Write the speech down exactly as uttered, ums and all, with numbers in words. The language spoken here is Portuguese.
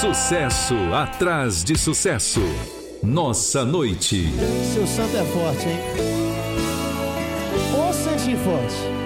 Sucesso atrás de sucesso. Nossa noite. Seu santo é forte, hein? Ô Santinho forte.